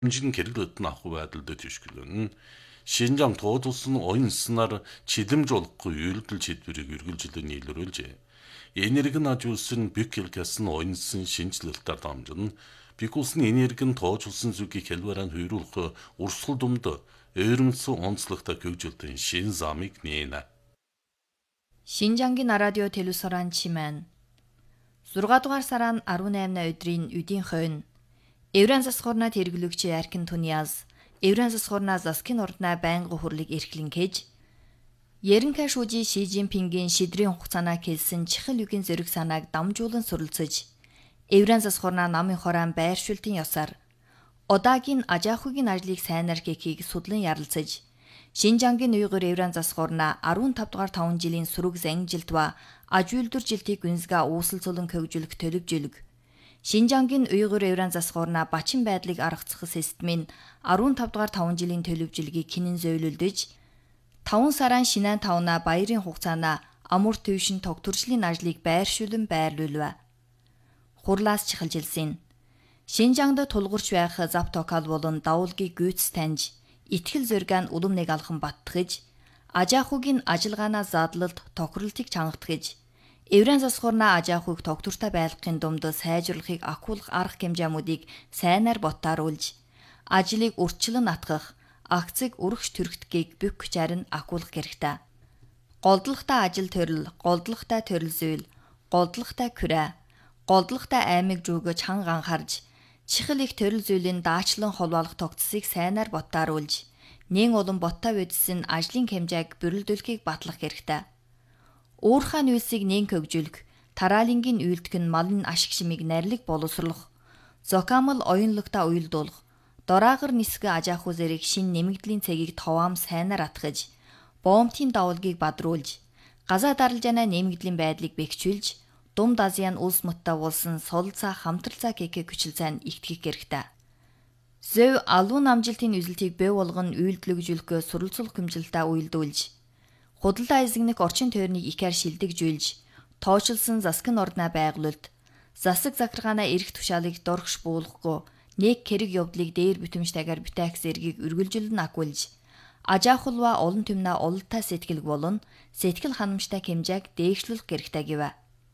Шинжин хэрэглэдэн авах байдалд тишгэлэн Шинжаам туудулсан ойнснаар чилэмж болохгүй үйлдэл шийдвэрийг үргэлжлэн нийлүүлжээ. Энерги нажуулсан бюкелкэс нь ойнсын шинжилэлтээр дамжин бикулсын энерги нь тоожулсан зүгийг хэлбэрээр хүйрүүлэх урсгал думд ойрмсон онцлогтой хөгжилтийн шин замыг нээнэ. Шинжангийн радио телевизоран чимэн 6 дугаар сарын 18-на өдрийн үдийн хойно Еврен засгуурнаа тэрглэгч Аркин Туниас Еврен засгуурнаа заскин урднаа байнга хурлыг эрхлэн кэж Ерөнхий шүүжи Ши Жинпингийн шидрийн хугацаанаа хэлсэн чихэл үгийн зэрэг санааг дамжуулан суралцж Еврен засгуурнаа намын хороон байршуултын ёсоор Одаагийн Ажаахугийн ажлыг сайнаар хийхийг судлан ярилцаж Шинжангийн уйгур Еврен засгуурнаа 15 дугаар 5 жилийн сүрэг занжилт ба аж үйлдвэр жилтийг гүнзгээ үүсэлцүүлэн хөгжүүлэх төлөвжүүлэг Шинжангийн уйгур Еврен засгуурнаа бачин байдлыг аргацах системийн 15 дугаар 5 жилийн төлөвжөлгийг хинэн зөөлөлдөж 5 сарын шинэн 5-на баярын хугацаанаа амур төвшин тогтворчлын ажлыг байршуулан байрлуулв. Хурлаас чихэлжилсэн. Шинжангд тулгуурч байх зав токал болон давуулгийг гүйц таньж, итгэл зөргөөнд улам нэг алхан баттгаж, Ажаахугийн ажиллагаанаа задлалт тохиролтыг чангатгаж, Еврен засгуурнаа Ажаахуг тогтвортой байлгахын думд сайжруулахыг ахиулах арга хэмжээмүүдийг сайнаар ботааруулж, ажлыг урьдчилан атгах, акцыг өргөж төрөгдөхийг бүх хүчээр нь ахиулах хэрэгтэй. Голдлогтой ажил төрөл, голдлогтой төрөл зүйл, голдлогтой күрэ, голдлогтой аймаг жүүгөж ханга анхаарж, чихэл их төрөл зүйлийн даачлан холбоолох тогтцыг сайнаар ботааруулж, нэн улам боттой байдсан ажлын хэмжээг бүрэлдүүлэхийг батлах хэрэгтэй. Уурхайн үйлсийг нэн хөгжүүлэх, тараалингийн үйлдэх нь малын ашиг шимийг нарилэг боловсруулах, зокамл оюунлагтай уйлдуулах, дораагар нисгэ Ажааху зэрэг шин нэмэгдлийн цэгийг товаам сайнаар атгаж, боомтын давуулгийг бадруулж, газаа даралжаанаа нэмэгдлийн байдлыг бэхжүүлж, Думд Азийн улс муттай улсын солилцаа хамтралцаа гэхэ хүчил цайн ихтгэх хэрэгтэй. Зөв алуун амжилтын үзэлтийг бий болгон үйлдэлгжүүлэхөө суралцуулах хэмжилтээ уйлдуулж, худалдаа эзэгнэх орчин тойрныг ихээр шилдэгжүүлж, тоочлсон заскин орднаа байгуулалт, засаг захиргаанаа эрх тушаалыг дорхш буулгахгүй, нэг хэрэг явдлыг дээр бүтэмжтэйгээр бүтээх зэргийг үргэлжлэн агуулж, Ажаахулва олон түмнээ ололтой сэтгэлг болон сэтгэл ханамжтай хэмжээг дээшлүүлэх хэрэгтэй гэв.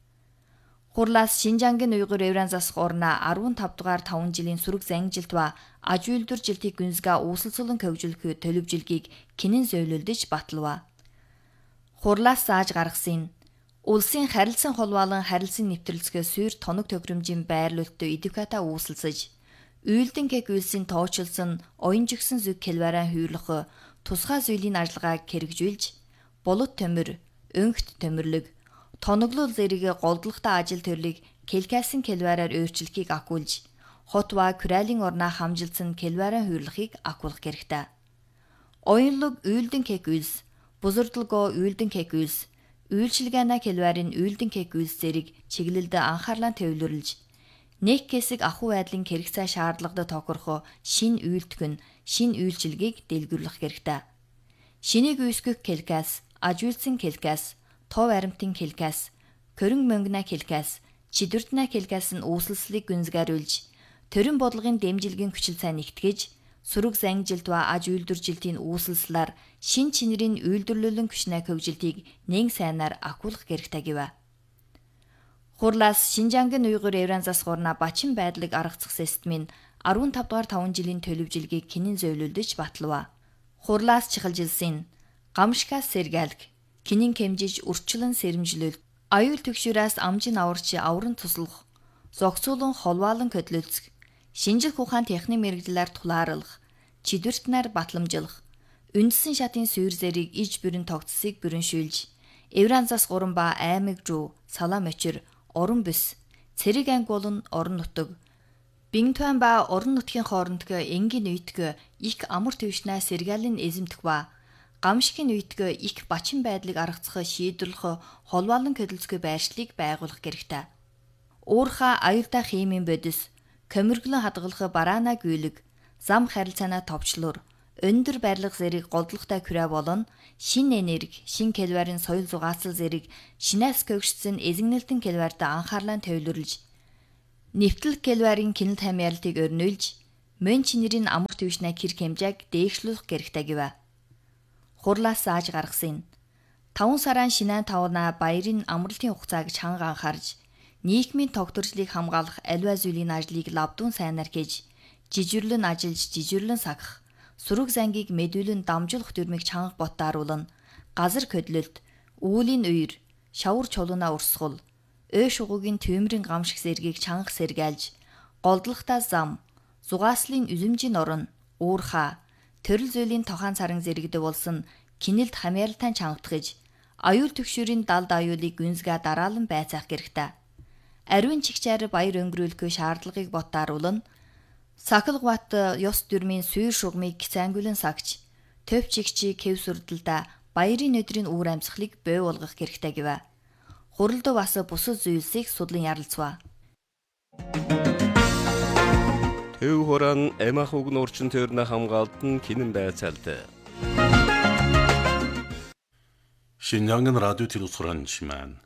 Хурлаас Шинжангийн уйгур Еврен засгуурнаа 15 дугаар 5 жилийн сүрэг занжилт ба аж үйлдвэр жилтийг гүнзгээ үүсэлцүүлэн хөгжүүлэх төлөвжөлгийг хинэн зөөлөлдөж баталв. Хурлаас зааж гаргасан улсын харилцан холбоолон харилцан нэвтрэлцгээ сүйр тоног тохиромжийн байрлуулалтад эдвоката үүсэлцэж, үйлдэн гэг үйлсийн тоочлсон оюун жигсэн зүг хэлбэрэн хүйрлэх тусгай зүйлийн ажиллагааг хэрэгжүүлж, булут төмөр, өнхт төмөрлөг, тоноглол зэрэг голдлогтой ажил төрлийг келкайсан хэлбэрээр өөрчлөхийг ахиулж, хот ба күрээлийн орноо хамжилсан хэлбэрэн хүйрлэхийг ахиулах хэрэгтэй. Оюунлог үйлдэн гэг үйлс, бузурдалгоо үйлдэн гэг үйлс, үйлчилгээнаа хэлбэрийн үйлдэн гэг үйлс зэрэг чиглэлд анхаарлаа төвлөрлж, нэг хэсэг ахуй байдлын хэрэгцээ шаардлагад тохирох шин үйлдэх нь шин үйлчилгээг дэлгэрүүлэх хэрэгтэй. Шинийг үүсгэх келкас, ажуулсан келкас, тов аримтын келкас, көрөн мөнгнэ келкас, чидвэртнэ келкас нь үүсэлслийг гүнзгийрүүлж, төрийн бодлогын дэмжилгийн хүчил цай нэгтгэж, сүрэг занжилт ба аж үйлдвэр жилтийн үүсэлслэр шин чинэрийн үйлдвэрлэлэн хүчнээ хөгжилтийг нэн сайнаар ахиулах хэрэгтэй гэв. Хурлаас Шинжангийн уйгур Еврен засгуурнаа бачин байдлыг аргацах системийн 15 дугаар 5 жилийн төлөвжөлгийг хинэн зөөлөлдөж баталв. Хурлаас чихэлжилсэн гамшгаас сэргээлг, кинин хэмжиж урчлан сэрэмжлэл, аюул төгшөөс амжин аварч авран туслах, зогсуулан холбоолон хөдлөлцөх, шинжлэх ухаан техник мэрэгжлээр тулаарлах, чидвэртнээр батламжлах, үндсэн шатын сүйр зэрэг иж бүрэн тогтцыг бүрэншүүлж, Еврен засгуурн ба аймаг жуу, салаа мочир, орон бүс, цэрэг анги болон орон нутаг, бинтуан ба орон нутгийн хоорондох энгийн үйтгэх их амар төвшнээ сэргээлийн эзэмдэх ба гамшигын үйтгэх их бачин байдлыг аргацах шийдвэрлэх холбоолон хөдөлцгөө байршлыг байгуулах хэрэгтэй. Уурхаа аюултай химийн бодис, комирглон хадгалах бараана гүйлэг, зам харилцаанаа товчлуур, өндөр барилга зэрэг голдлогтой күрэ болон шин энерги, шин хэлбэрийн соёл зугаацал зэрэг шинээс хөгжсөн эзэгнэлтэн хэлбэрт анхаарлаа төвлөрлж, нэвтлэх хэлбэрийн кинэл хамяалтыг өрнүүлж, мөн чинэрийн амар төвшнэ кир хэмжээг дээшлүүлэх хэрэгтэй гэв. Хурлаас зааж гаргасан. 5 сарын шинэ тавна баярын амралтын хугацааг чанга анхаарж, нийгмийн тогтворчлыг хамгаалах аливаа зүйлийн ажлыг лавдун сайнаар хийж, жижирлэн ажиллаж жижирлэн сагах, сүрэг зангийг мэдүүлэн дамжуулах дүрмийг чанга боттааруулна. Газар хөдлөлт, үүлийн үер, шавар чулуунаа урсгал, өөш угуугийн төвмрийн гамшиг сэргийг чанга сэргээлж, голдлохтаа зам, зугааслын үзэмжийн орон, уурхаа, төрөл зүйлийн тохаан царан зэрэгдэг болсон кинэлд хамяалтан чангатгаж, аюул төгшөрийн далд аюулыг гүнзгээ дараалан байцаах гэрхтээ. Ариун чигчээр баяр өнгөрүүлэхгүй шаардлагыг боттааруулна. Сахилгават ёс дүрмийн сүйр шугамыг гицээнгүлэн сагч, төв чигчи кэв сүрдэлдэ баярын өдрийн үүр амьсгалыг бой болгох хэрэгтэй гэв. Хуралд бас бусад зүйлсийг судлан ярилцваа. Төв хорон эмах угн урчин төрнө хамгаалтан кинэн байцаалт. Шинжангийн радио телевизорын чимэн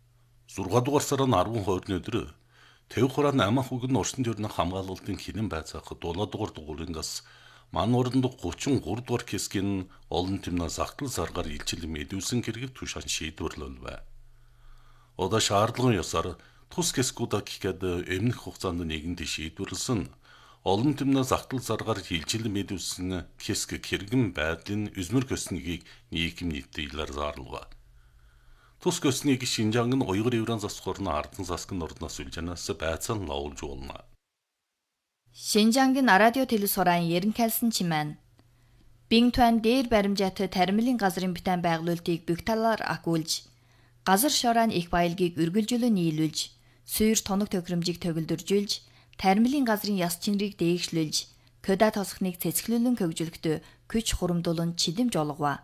6 дугаар сарын 12-ны өдөр Төв хорон эмах угн урчин төрнө хамгаалалтын кинэн байцаах 7 дугаар дугуурингаас ман уранд 33 дугаар хэсгийн олон тэмнэ захтал заргаар илчил мэдүүлсэн хэрэг тушаан шийдвэрлэлвэ. Ода шаардлагын ёсоор тус хэсгүүдэ гэхэд эмнэх хугацаанд нэгэнд шийдвэрлсэн олон тэмнэ захтал заргаар илчил мэдүүлсэн хэсэг хэрэгэн байдлын үзмэр көснийг нийгэм нийтлэлээр зарлав. Тус көснийг Шинжангийн уйгур евран засхорны ардын засгийн ордноос үлжэнээс байцаан лоолж болно. Шинжангийн радио телевизорын ерөнхийлсэн чимэн. Бинтуан дээр баримжаатай тармилын газрын битэн байгуулалтыг бүх талаар агуулж, газар шорон их баялгийг үргэлжлүүлэн нийлүүлж, сүйр тоног тохиромжийг төгөлдөржүүлж, тармилын газрын яс чинрийг дээшлүүлж, көда тосхныг цэцгэлүүлэн хөгжүүлэхдээ күч хурамдуулан чидэмж олгова.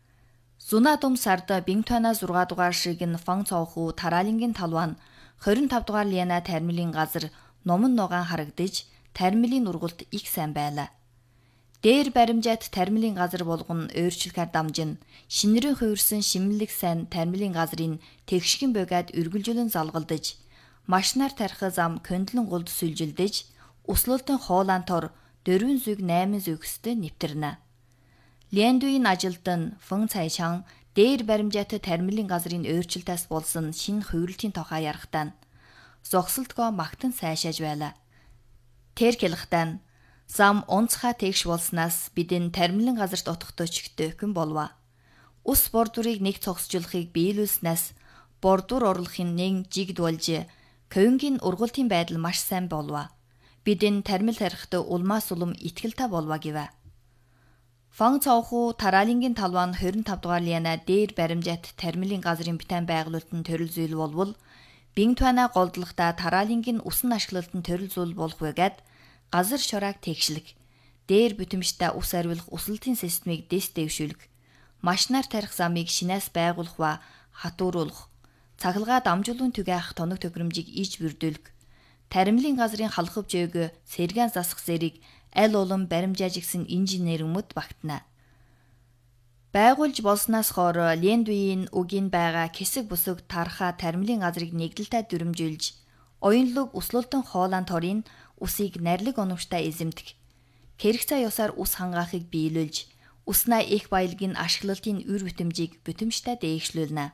Зуна дум сарда Бинтуана 6 дугаар ширгэн фан цооху тараалингийн талван 25 дугаар лиана тармилын газар номон ногоон харагдаж, тармилын ургалт их сайн байлаа. Дээр баримжаат тармилын газар болгон өөрчлөхөр дамжин, шинэрэн хувирсан шимэлэг сайн тармилын газрын тэгшгэн богад үргэлжлүүлэн залгалдаж, машинаар тарих зам көндлөн гулд сүлжилдэж, услуултын хоолаан тор 4 зүг 8 зүгстэй нэвтэрнэ. Лендуийн ажилтан Фэн Цайшан дээр баримжаатай тармилын газрын өөрчлөлтөөс болсон шинэ хувирлтын тухай ярахтаа зогсолтгоо магтан сайшааж байлаа. Тэр хэлэхтэн зам онцгой тэгш болснаас бидэн тармилын газарт отохдоо чигтөөхөн болов. Ус бордурыг нэг цогсжуулахыг биелүүлснээс бордур орлохын нэг жигд болж, ковингийн ургалтын байдал маш сайн болов. Бидэн тармил тарихт улмаас улам итгэлтэй болов гэв. Фан цооху тараалингийн талван 25 дугаар лиана дээр баримжаат тармилын газрын битэн байгуулалтын төрөл зүйл болвол Бинтуана голдлохта тараалингийн усан ашиглалтын төрөл зүйл болох байгаад газар шорааг тэгшлэг, дээр бүтэмжтэй ус ариулах усалтын системийг дэс дэвшүүлэх, машинаар тарих замыг шинээс байгуулах ба хатууруулах, цахилгаан дамжуулан түгээх тоног тохиромжийг иж бүрдүүлэх, таримлын газрын халахв жөөг сэргэн засах зэрэг аль улам баримжаажигсэн инженерүүд багтана. Байгуулж болсноос хойш Лендуийн үгийн байгаа хэсэг бүсэг тарха таримлын газрыг нэгдэлтэй дүрмжүүлж, оюунлог услуултан хоолаан торын усыг нарилэг оновчтой эзэмдэх, хэрэгцээ ёсоор ус хангаахыг биелүүлж, уснаа их баялагын ашиглалтын үр бүтэмжийг бүтэмжтэй дээшлүүлнэ.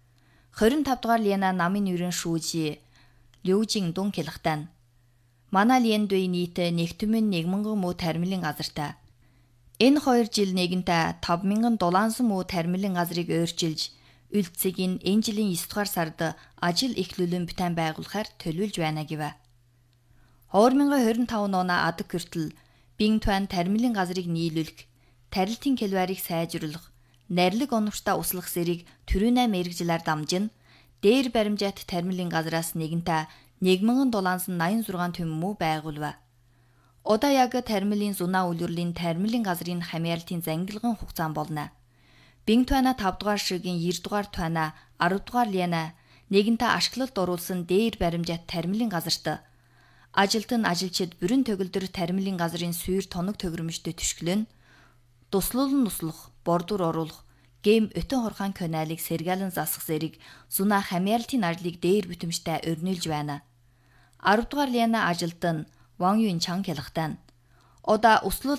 25 дугаар лиана намын нэрэн шүүжи Лүжин дун хэлэхтэн. Манай Лендуи нийт нэгтмэн 1000 муу тармилын газартай. Энэ 2 жил нэгэнтээ 5700 муу тармилын газрыг өөрчилж, үлдцэгийн энэ жилийн 9 дугаар сард ажил эхлүүлэн битэн байгуулахаар төлөвлөж байна гэв. 2025 оноо адаг хүртэл Бинтуан тармилын газрыг нийлүүлэх, тарилтын кэлварийг сайжруулах, нарилэг оновчтой услах зэрэг төрөнөө мэрэгжилээр дамжин, дээр баримжаат тармилын газраас нэгэнтээ 1786 төм муу байгуулва. Удаа яг тармилын зунаа үлрэлийн тармилын газрын хамяалтын зангилган хугацаан болно. Бинтуана 5 дугаар ширгийн 9 дугаар туана 10 дугаар лиана нэгэнтээ ашиглалт оруулсан дээр баримжаат тармилын газарт ажилтан ажилчид бүрэн төгөлдөр тармилын газрын сүйр тоног төгөрөмжтэй түшгэлэн, туслуулан туслах, бордур оруулах, гэм өтөн хорхон каналыг сэргээлэн засах зэрэг зунаа хамяалтын ажлыг дээр бүтэмжтэй өрнүүлж байна. 10 дугаар лиана ажилтан Ван Юн Чан хэлэхтэн Ода услул